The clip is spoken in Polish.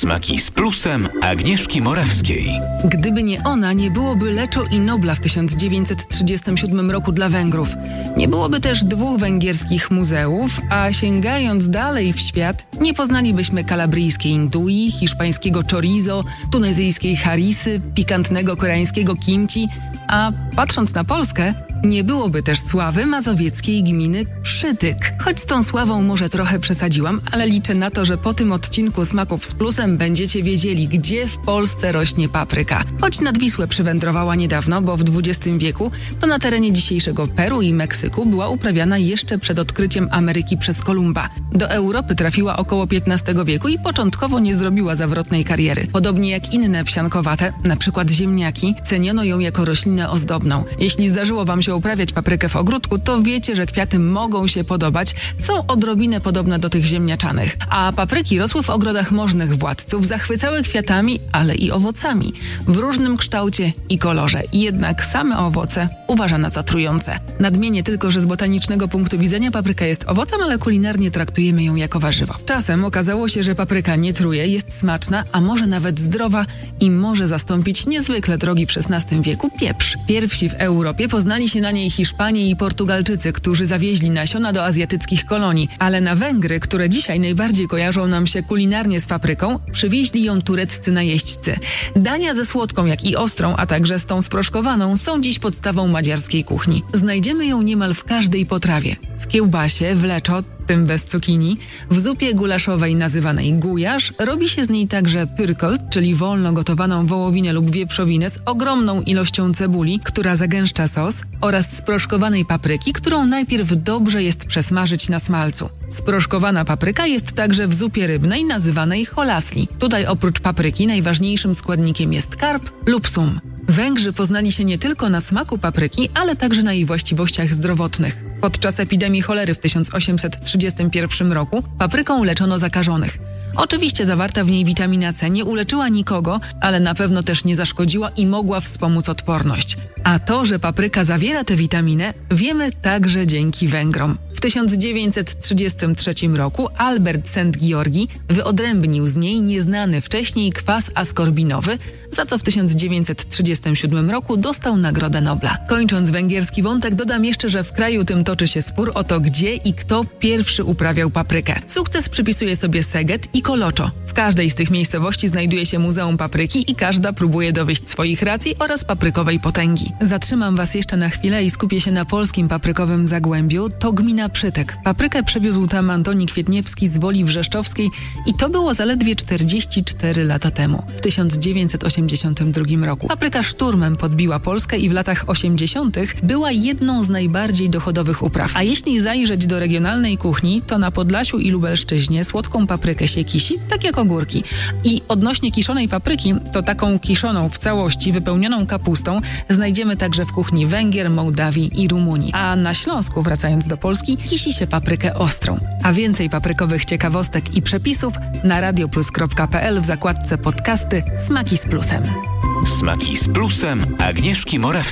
Smaki z plusem Agnieszki Morawskiej. Gdyby nie ona, nie byłoby Leczo i Nobla w 1937 roku dla Węgrów. Nie byłoby też 2 węgierskich muzeów, a sięgając dalej w świat, nie poznalibyśmy kalabryjskiej indui, hiszpańskiego chorizo, tunezyjskiej harisy, pikantnego koreańskiego kimchi, a patrząc na Polskę, nie byłoby też sławy mazowieckiej gminy Przytyk. Choć z tą sławą może trochę przesadziłam, ale liczę na to, że po tym odcinku Smaków z Plusem będziecie wiedzieli, gdzie w Polsce rośnie papryka. Choć nad Wisłę przywędrowała niedawno, bo w XX wieku, to na terenie dzisiejszego Peru i Meksyku była uprawiana jeszcze przed odkryciem Ameryki przez Kolumba. Do Europy trafiła około XV wieku i początkowo nie zrobiła zawrotnej kariery. Podobnie jak inne wsiankowate, na przykład ziemniaki, ceniono ją jako roślinę ozdobną. Jeśli zdarzyło wam się uprawiać paprykę w ogródku, to wiecie, że kwiaty mogą się podobać, są odrobinę podobne do tych ziemniaczanych. A papryki rosły w ogrodach możnych władców, zachwycały kwiatami, ale i owocami. W różnym kształcie i kolorze. Jednak same owoce uważano za trujące. Nadmienię tylko, że z botanicznego punktu widzenia papryka jest owocem, ale kulinarnie traktujemy ją jako warzywo. Z czasem okazało się, że papryka nie truje, jest smaczna, a może nawet zdrowa i może zastąpić niezwykle drogi w XVI wieku pieprz. Pierwsi w Europie poznali się na niej Hiszpanie i Portugalczycy, którzy zawieźli nasiona do azjatyckich kolonii, ale na Węgry, które dzisiaj najbardziej kojarzą nam się kulinarnie z papryką, przywieźli ją tureccy najeźdźcy. Dania ze słodką, jak i ostrą, a także z tą sproszkowaną są dziś podstawą madziarskiej kuchni. Znajdziemy ją niemal w każdej potrawie. W kiełbasie, w leczo, tym bez cukinii, w zupie gulaszowej nazywanej gujasz, robi się z niej także pyrkolt, czyli wolno gotowaną wołowinę lub wieprzowinę z ogromną ilością cebuli, która zagęszcza sos, oraz sproszkowanej papryki, którą najpierw dobrze jest przesmażyć na smalcu. Sproszkowana papryka jest także w zupie rybnej nazywanej holasli. Tutaj oprócz papryki najważniejszym składnikiem jest karp lub sum. Węgrzy poznali się nie tylko na smaku papryki, ale także na jej właściwościach zdrowotnych. Podczas epidemii cholery w 1831 roku papryką leczono zakażonych. Oczywiście zawarta w niej witamina C nie uleczyła nikogo, ale na pewno też nie zaszkodziła i mogła wspomóc odporność. A to, że papryka zawiera tę witaminę, wiemy także dzięki Węgrom. W 1933 roku Albert Szent-Giorgi wyodrębnił z niej nieznany wcześniej kwas askorbinowy, za co w 1937 roku dostał Nagrodę Nobla. Kończąc węgierski wątek, dodam jeszcze, że w kraju tym toczy się spór o to, gdzie i kto pierwszy uprawiał paprykę. Sukces przypisuje sobie Szeged i Koloczo. W każdej z tych miejscowości znajduje się Muzeum Papryki i każda próbuje dowieść swoich racji oraz paprykowej potęgi. Zatrzymam was jeszcze na chwilę i skupię się na polskim paprykowym Zagłębiu. To gmina Przytyk. Paprykę przewiózł tam Antoni Kwietniewski z Woli Wrzeszczowskiej i to było zaledwie 44 lata temu, w 1982 roku. Papryka szturmem podbiła Polskę i w latach 80. była jedną z najbardziej dochodowych upraw. A jeśli zajrzeć do regionalnej kuchni, to na Podlasiu i Lubelszczyźnie słodką paprykę się kisi, tak jak ogórki. I odnośnie kiszonej papryki, to taką kiszoną w całości, wypełnioną kapustą, znajdziemy także w kuchni Węgier, Mołdawii i Rumunii. A na Śląsku, wracając do Polski, kisi się paprykę ostrą. A więcej paprykowych ciekawostek i przepisów na radioplus.pl w zakładce podcasty Smaki z Plusem. Smaki z plusem Agnieszki Morawskiej.